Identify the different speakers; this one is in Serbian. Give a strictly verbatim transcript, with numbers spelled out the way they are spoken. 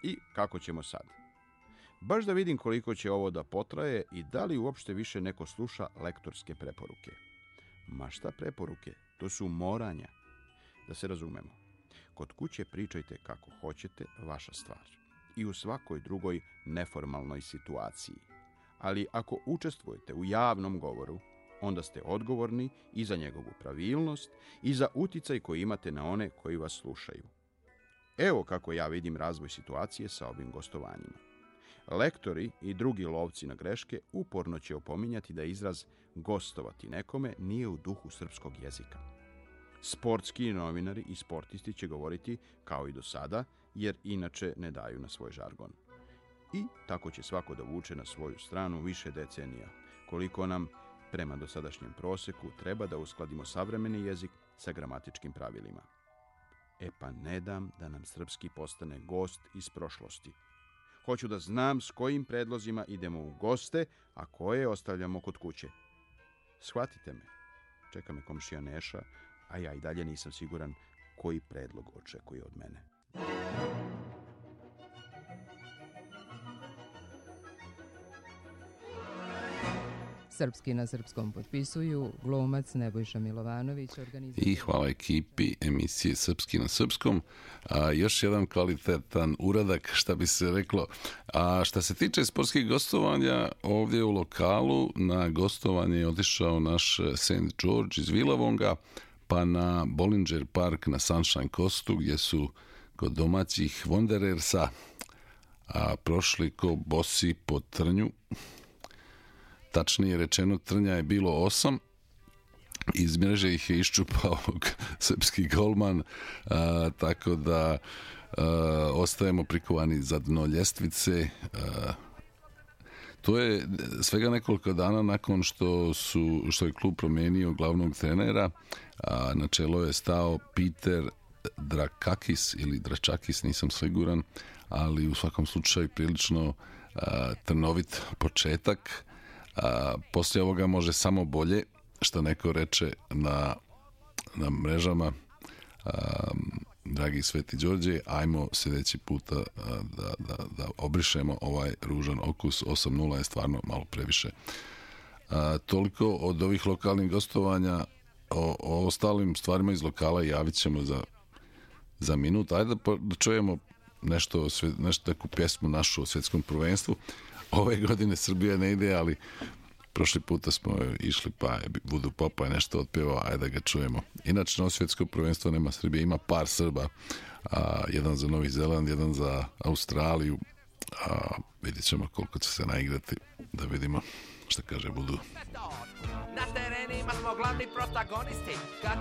Speaker 1: I kako ćemo sad? Baš da vidim koliko će ovo da potraje i da li uopšte više neko sluša lektorske preporuke. Ma šta preporuke? To su moranja. Da se razumemo. Kod kuće pričajte kako hoćete, vaša stvar. I u svakoj drugoj neformalnoj situaciji. Ali ako učestvujete u javnom govoru, onda ste odgovorni i za njegovu pravilnost i za uticaj koji imate na one koji vas slušaju. Evo kako ja vidim razvoj situacije sa ovim gostovanjima. Lektori i drugi lovci na greške uporno će opominjati da izraz gostovati nekome nije u duhu srpskog jezika. Sportski novinari i sportisti će govoriti kao i do sada, jer inače ne daju na svoj žargon. I tako će svako da vuče na svoju stranu više decenija, koliko nam, prema dosadašnjem proseku, treba da uskladimo savremeni jezik sa gramatičkim pravilima. E pa ne dam da nam srpski postane gost iz prošlosti. Hoću da znam s kojim predlozima idemo u goste, a koje ostavljamo kod kuće. Shvatite me. Čeka me komšija Neša, a ja i dalje nisam siguran koji predlog očekuje od mene.
Speaker 2: Srpski na srpskom potpisuju glumac Nebojša Milovanović.
Speaker 3: I hvala ekipi emisije Srpski na srpskom. A, još jedan kvalitetan uradak, šta bi se reklo. A šta se tiče sportskih gostovanja, ovdje u lokalu na gostovanje je otišao naš Saint George iz Villavonga, pa na Bollinger Park na Sunshine Coastu, gdje su kod domaćih Wanderersa a, prošli ko bosi po trnju. Tačnije rečeno, trnja je bilo osam, iz mreže ih je iščupao srpski golman, a, tako da a, ostajemo prikovani za dno ljestvice. A, to je svega nekoliko dana nakon što, su, što je klub promijenio glavnog trenera, a na čelo je stao Peter Drakakis ili Dračakis, nisam siguran, ali u svakom slučaju prilično a, trnovit početak. A, poslije ovoga može samo bolje, što neko reče na, na mrežama. A, dragi Sveti Đorđe, ajmo sljedeći puta a, da, da, da obrišemo ovaj ružan okus. osam nula je stvarno malo previše. A, toliko od ovih lokalnih gostovanja. O, o ostalim stvarima iz lokala javit ćemo za, za minut. Ajde da, po, da čujemo nešto, nešto neku pjesmu našu o svjetskom prvenstvu. Ove godine Srbija ne ide, ali prošli puta smo išli, pa je Voodoo Popa je nešto otpjevao, ajde da ga čujemo. Inače, na svjetsko prvenstvo nema Srbije, ima par Srba, a, jedan za Novi Zeland, jedan za Australiju, a, vidjet ćemo koliko će se naigrati, da vidimo šta kaže Voodoo.
Speaker 4: Na terenima smo glavni protagonisti.